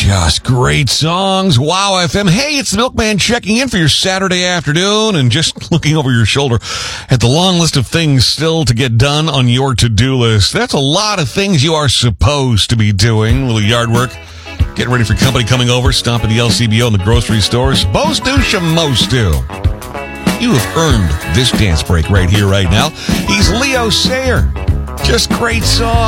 Just great songs. Wow FM. Hey, it's the Milkman checking in for your Saturday afternoon and just looking over your shoulder at the long list of things still to get done on your to-do list. That's a lot of things you are supposed to be doing. A little yard work. Getting ready for company coming over. Stop at the LCBO and the grocery store. Supposed to, shamost to. You have earned this dance break right here, right now. He's Leo Sayer. Just great songs.